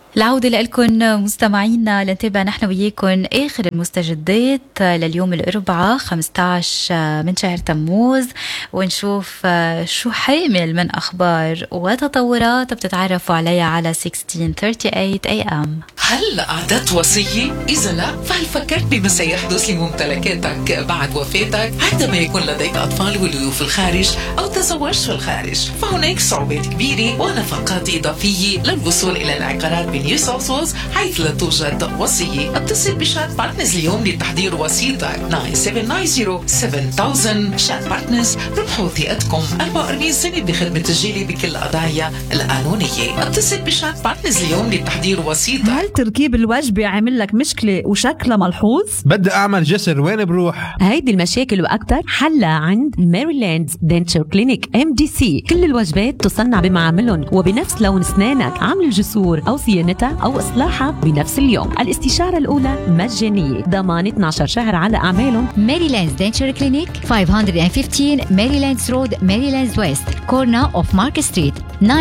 العودة لكم مستمعينا لنتابع نحن وياكم آخر المستجدات لليوم الأربعاء 15 من شهر تموز، ونشوف شو حامل من أخبار وتطورات بتتعرفوا عليها على 1638 AM. هل أعددت وصية؟ إذا لا، فهل فكرت بما سيحدث لممتلكاتك بعد وفاتك عندما يكون لديك أطفال ولدوا في الخارج أو تزوجت في الخارج؟ فهناك صعوبات كبيرة ونفقات إضافية للوصول إلى العقارات بنيو ساوث ويلز حيث لا توجد وصية. اتصل بشات بارتنرز اليوم لتحضير وصيتك 97907000. شات بارتنرز ربحوا ثقتكم 44 سنة بخدمة تسجيلي بكل القضايا القانونية. اتصل بشات بارتنرز اليوم لتحضير وصيتك. هل تركيب الوجبة عامل لك مشكلة وشكلها ملحوظ؟ بدي أعمل جسر، وين بروح؟ هيدي المشاكل وأكثر حلها عند ميريلاند دنتشر كلينيك MDC. كل الوجبات تصنع بمعاملهم وبنفس لون أسنانك. عامل الجسور أو صيانتها أو إصلاحها بنفس اليوم. الاستشارة الأولى مجانية، ضمان 12 شهر على أعمالهم. ميريلاند دنتشر كلينيك 515 ميريلاندز رود، ميريلاندز ويست، كورنا اوف مارك ستريت،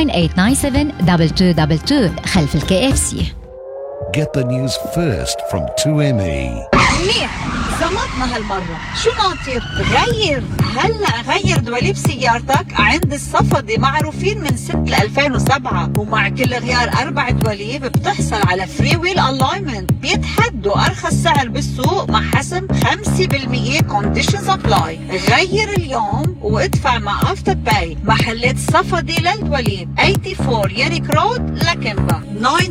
9897-2222 خلف الKFC. Get the news first from 2ME. منيح، زمطنا هالمرة. شو ناطر؟ هلأ غير دواليب سيارتك عند الصفدي، معروفين من 6 ل 2007، ومع كل غيار 4 دواليب بتحصل على فري ويل الاينمنت. بيتحدوا أرخص سعر بالسوق مع حسم 5% كونديشنز ابلاي. غير اليوم وادفع مع افتر باي. محلات الصفدي للدواليب 84 ياريك رود لكنبا،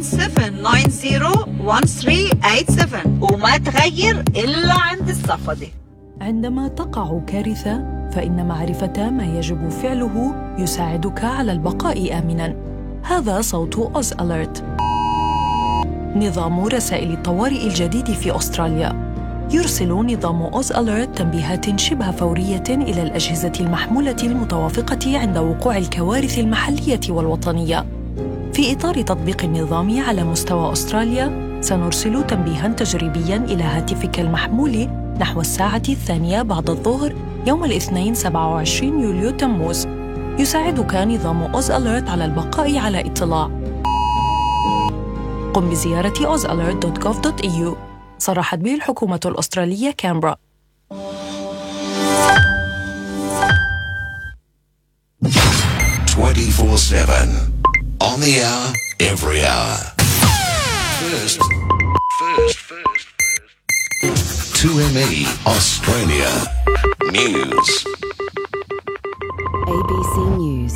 97901387، وما تغير إلا عند الصفدي. عندما تقع كارثة فإن معرفة ما يجب فعله يساعدك على البقاء آمناً. هذا صوت أوز أليرت، نظام رسائل الطوارئ الجديد في أستراليا. يرسل نظام أوز أليرت تنبيهات شبه فورية إلى الأجهزة المحمولة المتوافقة عند وقوع الكوارث المحلية والوطنية. في إطار تطبيق النظام على مستوى أستراليا، سنرسل تنبيهاً تجريبياً إلى هاتفك المحمول نحو الساعة 2 بعد الظهر يوم الاثنين 27 يوليو تموز. يساعدك نظام أوز أليرت على البقاء على اطلاع. قم بزيارة ozalert.gov.au. صرحت به الحكومة الأسترالية كامبرا. 24/7 on the hour, every hour. First. 2ME Australia News. ABC News.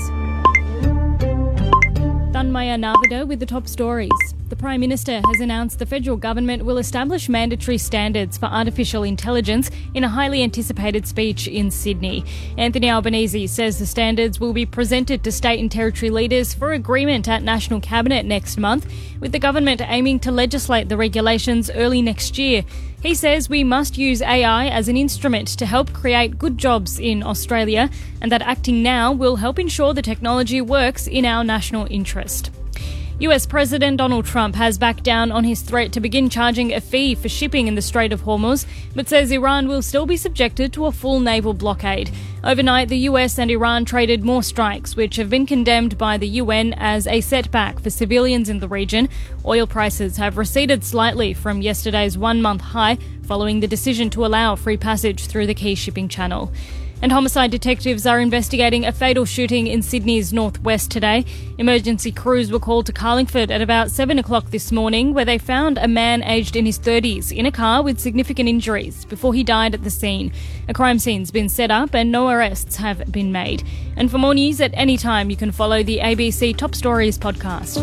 Thanmaya Navida with the top stories. The Prime Minister has announced the federal government will establish mandatory standards for artificial intelligence in a highly anticipated speech in Sydney. Anthony Albanese says the standards will be presented to state and territory leaders for agreement at National Cabinet next month, with the government aiming to legislate the regulations early next year. He says we must use AI as an instrument to help create good jobs in Australia, and that acting now will help ensure the technology works in our national interest. US President Donald Trump has backed down on his threat to begin charging a fee for shipping in the Strait of Hormuz, but says Iran will still be subjected to a full naval blockade. Overnight, the US and Iran traded more strikes, which have been condemned by the UN as a setback for civilians in the region. Oil prices have receded slightly from yesterday's one-month high, following the decision to allow free passage through the key shipping channel. And homicide detectives are investigating a fatal shooting in Sydney's northwest today. Emergency crews were called to Carlingford at about 7 o'clock this morning, where they found a man aged in his 30s in a car with significant injuries before he died at the scene. A crime scene's been set up and no arrests have been made. And for more news at any time, you can follow the ABC Top Stories podcast.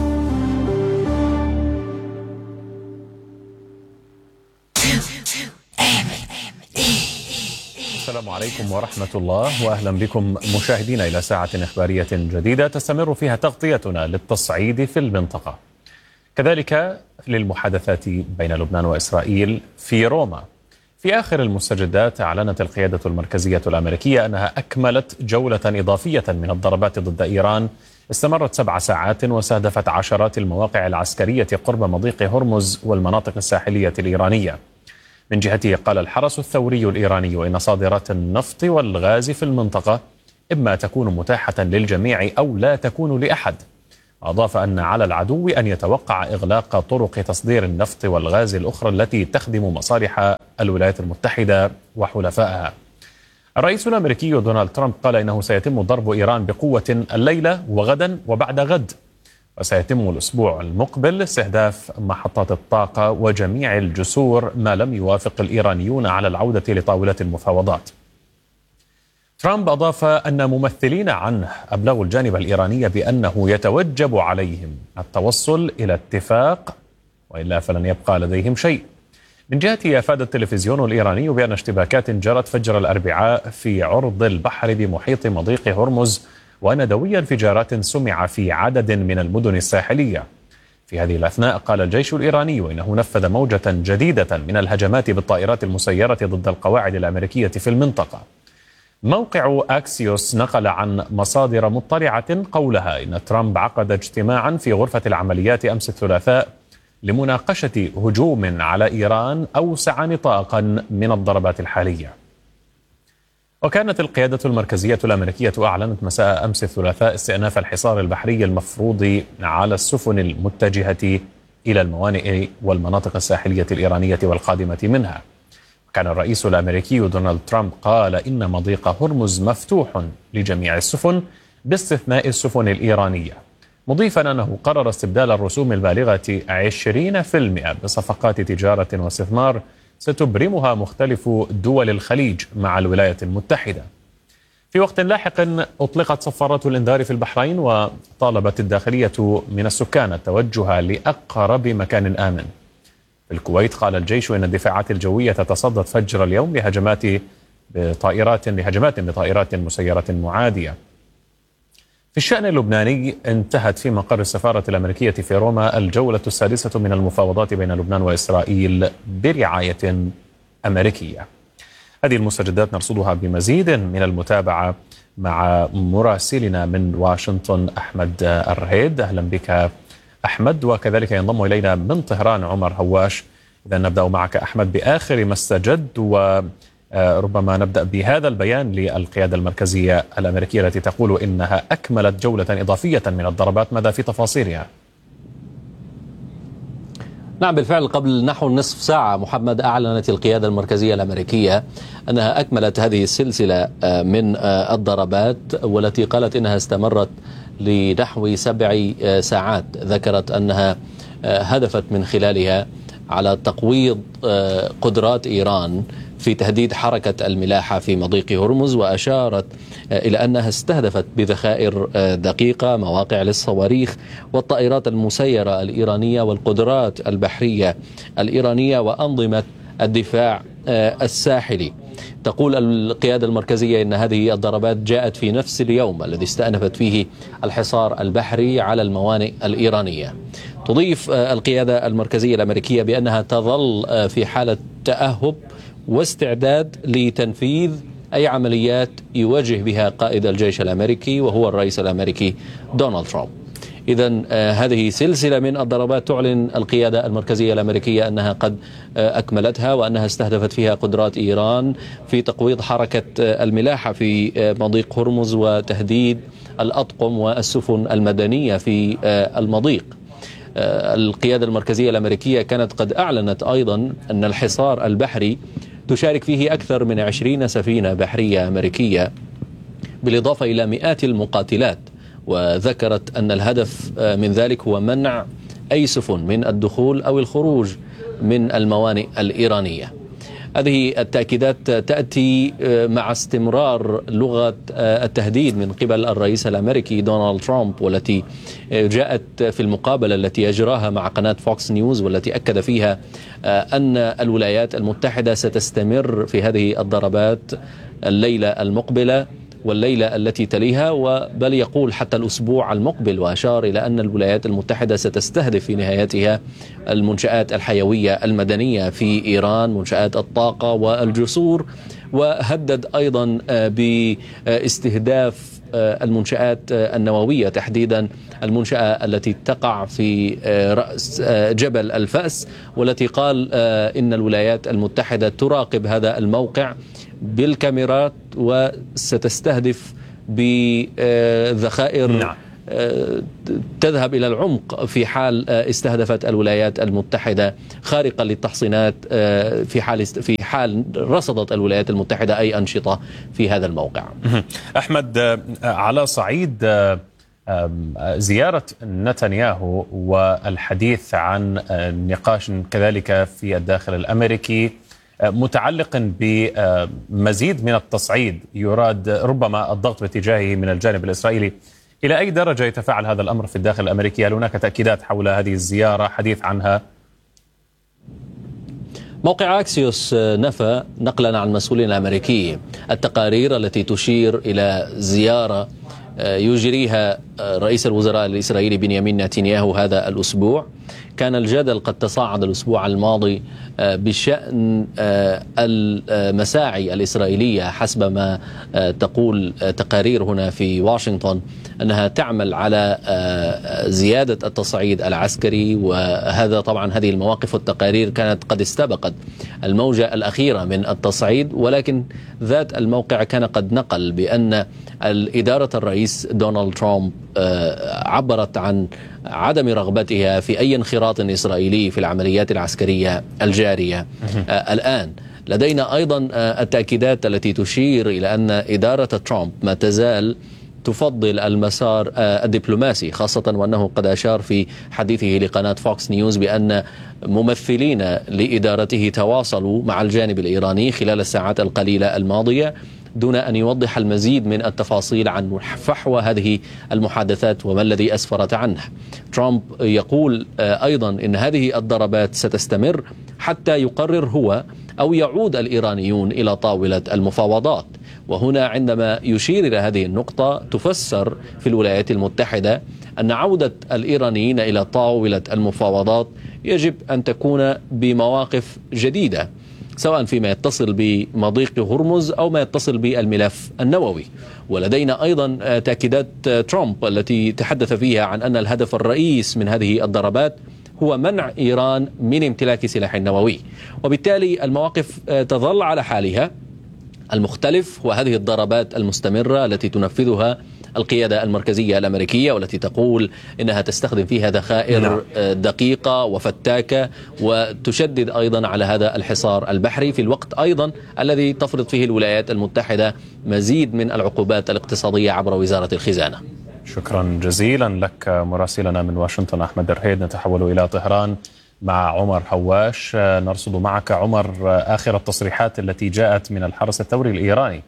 السلام عليكم ورحمة الله وأهلا بكم مشاهدينا إلى ساعة إخبارية جديدة تستمر فيها تغطيتنا للتصعيد في المنطقة، كذلك للمحادثات بين لبنان وإسرائيل في روما. في آخر المستجدات أعلنت القيادة المركزية الأمريكية أنها أكملت جولة إضافية من الضربات ضد إيران استمرت 7 ساعات وستهدفت عشرات المواقع العسكرية قرب مضيق هرمز والمناطق الساحلية الإيرانية. من جهته قال الحرس الثوري الإيراني إن صادرات النفط والغاز في المنطقة إما تكون متاحة للجميع أو لا تكون لأحد. أضاف أن على العدو أن يتوقع إغلاق طرق تصدير النفط والغاز الأخرى التي تخدم مصالح الولايات المتحدة وحلفائها. الرئيس الأمريكي دونالد ترامب قال إنه سيتم ضرب إيران بقوة الليلة وغدا وبعد غد، وسيتم الأسبوع المقبل استهداف محطات الطاقة وجميع الجسور ما لم يوافق الإيرانيون على العودة لطاولة المفاوضات. ترامب أضاف أن ممثلين عنه أبلغوا الجانب الإيراني بأنه يتوجب عليهم التوصل إلى اتفاق وإلا فلن يبقى لديهم شيء. من جهته أفاد التلفزيون الإيراني بأن اشتباكات جرت فجر الأربعاء في عرض البحر بمحيط مضيق هرمز، وأن دوي انفجارات سمع في عدد من المدن الساحلية. في هذه الأثناء قال الجيش الإيراني إنه نفذ موجة جديدة من الهجمات بالطائرات المسيرة ضد القواعد الأمريكية في المنطقة. موقع أكسيوس نقل عن مصادر مطلعة قولها إن ترامب عقد اجتماعا في غرفة العمليات أمس الثلاثاء لمناقشة هجوم على إيران أوسع نطاقا من الضربات الحالية. وكانت القيادة المركزية الأمريكية أعلنت مساء أمس الثلاثاء استئناف الحصار البحري المفروض على السفن المتجهة إلى الموانئ والمناطق الساحلية الإيرانية والقادمة منها. كان الرئيس الأمريكي دونالد ترامب قال إن مضيق هرمز مفتوح لجميع السفن باستثناء السفن الإيرانية، مضيفا أنه قرر استبدال الرسوم البالغة 20% بصفقات تجارة واستثمار ستبرمها مختلف دول الخليج مع الولايات المتحدة. في وقت لاحق أطلقت صفارات الإنذار في البحرين، وطالبت الداخلية من السكان التوجه لأقرب مكان آمن. في الكويت قال الجيش إن الدفاعات الجوية تصدت فجر اليوم لهجمات بطائرات مسيرة معادية. في الشأن اللبناني انتهت في مقر السفارة الأمريكية في روما الجولة السادسة من المفاوضات بين لبنان وإسرائيل برعاية أمريكية. هذه المستجدات نرصدها بمزيد من المتابعة مع مراسلنا من واشنطن أحمد الرهيد. أهلا بك أحمد، وكذلك ينضم إلينا من طهران عمر هواش. إذا نبدأ معك أحمد بآخر ما استجد، وربما نبدأ بهذا البيان للقيادة المركزية الأمريكية التي تقول إنها أكملت جولة إضافية من الضربات. ماذا في تفاصيلها؟ نعم، بالفعل قبل نحو نصف ساعة محمد أعلنت القيادة المركزية الأمريكية أنها أكملت هذه السلسلة من الضربات، والتي قالت إنها استمرت لنحو 7 ساعات. ذكرت أنها هدفت من خلالها على تقويض قدرات إيران في تهديد حركة الملاحة في مضيق هرمز، وأشارت إلى أنها استهدفت بذخائر دقيقة مواقع للصواريخ والطائرات المسيرة الإيرانية والقدرات البحرية الإيرانية وأنظمة الدفاع الساحلي. تقول القيادة المركزية إن هذه الضربات جاءت في نفس اليوم الذي استأنفت فيه الحصار البحري على الموانئ الإيرانية. تضيف القيادة المركزية الأمريكية بأنها تظل في حالة تأهب واستعداد لتنفيذ أي عمليات يواجه بها قائد الجيش الأمريكي وهو الرئيس الأمريكي دونالد ترامب. إذن هذه سلسلة من الضربات تعلن القيادة المركزية الأمريكية أنها قد أكملتها، وأنها استهدفت فيها قدرات إيران في تقويض حركة الملاحة في مضيق هرمز وتهديد الأطقم والسفن المدنية في المضيق. القيادة المركزية الأمريكية كانت قد أعلنت أيضا أن الحصار البحري تشارك فيه أكثر من 20 سفينة بحرية أمريكية، بالإضافة إلى مئات المقاتلات. وذكرت أن الهدف من ذلك هو منع أي سفن من الدخول أو الخروج من الموانئ الإيرانية. هذه التأكيدات تأتي مع استمرار لغة التهديد من قبل الرئيس الأمريكي دونالد ترامب، والتي جاءت في المقابلة التي يجراها مع قناة فوكس نيوز، والتي أكد فيها أن الولايات المتحدة ستستمر في هذه الضربات الليلة المقبلة والليلة التي تليها، بل يقول حتى الأسبوع المقبل. وأشار إلى أن الولايات المتحدة ستستهدف في نهايتها المنشآت الحيوية المدنية في إيران، منشآت الطاقة والجسور، وهدد أيضا باستهداف المنشآت النووية، تحديدا المنشأة التي تقع في رأس جبل الفأس، والتي قال إن الولايات المتحدة تراقب هذا الموقع بالكاميرات وستستهدف بذخائر تذهب إلى العمق في حال استهدفت الولايات المتحدة خارقا للتحصينات، في حال رصدت الولايات المتحدة أي أنشطة في هذا الموقع. أحمد، على صعيد زيارة نتنياهو والحديث عن نقاش كذلك في الداخل الأمريكي متعلق بمزيد من التصعيد يراد ربما الضغط باتجاهه من الجانب الإسرائيلي، إلى أي درجة يتفاعل هذا الأمر في الداخل الأمريكي؟ هل هناك تأكيدات حول هذه الزيارة، حديث عنها؟ موقع أكسيوس نفى نقلا عن مسؤولين أمريكي التقارير التي تشير إلى زيارة يجريها رئيس الوزراء الإسرائيلي بنيامين نتنياهو هذا الأسبوع. كان الجدل قد تصاعد الأسبوع الماضي بشأن المساعي الإسرائيلية حسب ما تقول تقارير هنا في واشنطن أنها تعمل على زيادة التصعيد العسكري، وهذا طبعا هذه المواقف والتقارير كانت قد استبقت الموجة الأخيرة من التصعيد، ولكن ذات الموقع كان قد نقل بأن إدارة الرئيس دونالد ترامب عبرت عن عدم رغبتها في أي انخراط إسرائيلي في العمليات العسكرية الجارية الآن. لدينا أيضا التأكيدات التي تشير إلى أن إدارة ترامب ما تزال تفضل المسار الدبلوماسي، خاصة وأنه قد أشار في حديثه لقناة فوكس نيوز بأن ممثلين لإدارته تواصلوا مع الجانب الإيراني خلال الساعات القليلة الماضية دون أن يوضح المزيد من التفاصيل عن فحوى هذه المحادثات وما الذي أسفرت عنه. ترامب يقول أيضا إن هذه الضربات ستستمر حتى يقرر هو أو يعود الإيرانيون إلى طاولة المفاوضات. وهنا عندما يشير إلى هذه النقطة تفسر في الولايات المتحدة أن عودة الإيرانيين إلى طاولة المفاوضات يجب أن تكون بمواقف جديدة، سواء فيما يتصل بمضيق هرمز أو ما يتصل بالملف النووي. ولدينا أيضا تأكيدات ترامب التي تحدث فيها عن أن الهدف الرئيس من هذه الضربات هو منع إيران من امتلاك سلاح نووي، وبالتالي المواقف تظل على حالها. المختلف هو هذه الضربات المستمرة التي تنفذها القيادة المركزية الأمريكية، والتي تقول إنها تستخدم فيها ذخائر دقيقة وفتاكة، وتشدد أيضا على هذا الحصار البحري في الوقت أيضا الذي تفرض فيه الولايات المتحدة مزيد من العقوبات الاقتصادية عبر وزارة الخزانة. شكرا جزيلا لك مراسلنا من واشنطن أحمد الرهيد. نتحول إلى طهران مع عمر هواش، نرصد معك عمر آخر التصريحات التي جاءت من الحرس الثوري الإيراني.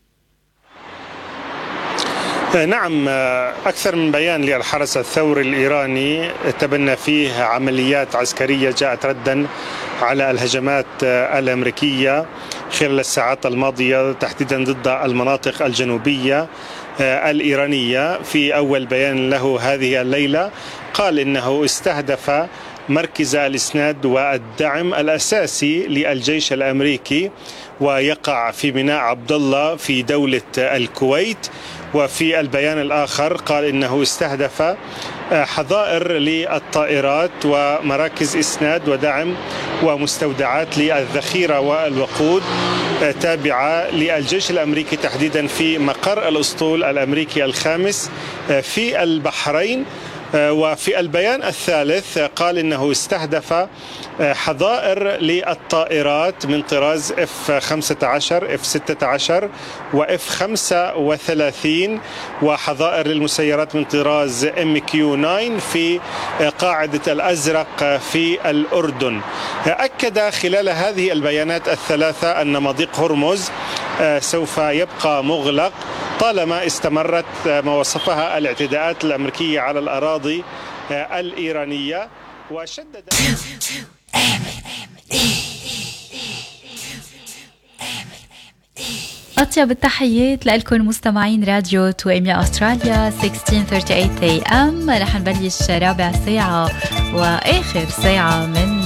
نعم، أكثر من بيان للحرس الثوري الإيراني تبنى فيه عمليات عسكرية جاءت ردا على الهجمات الأمريكية خلال الساعات الماضية تحديدا ضد المناطق الجنوبية الإيرانية. في أول بيان له هذه الليلة قال إنه استهدف مركز الإسناد والدعم الأساسي للجيش الأمريكي ويقع في ميناء عبد الله في دولة الكويت. وفي البيان الآخر قال إنه استهدف حظائر للطائرات ومراكز إسناد ودعم ومستودعات للذخيرة والوقود تابعة للجيش الأمريكي تحديدا في مقر الأسطول الأمريكي الخامس في البحرين. وفي البيان الثالث قال إنه استهدف حظائر للطائرات من طراز F-15 F-16 وF-35 وحظائر للمسيرات من طراز MQ-9 في قاعدة الأزرق في الأردن. أكد خلال هذه البيانات الثلاثة أن مضيق هرمز سوف يبقى مغلق طالما استمرت ما وصفها الاعتداءات الأمريكية على الأراضي الإيرانية. وشدد أطيب التحيات لكم مستمعين راديو 2 أستراليا 1638 AM. رح نبلش رابع ساعة وآخر ساعة من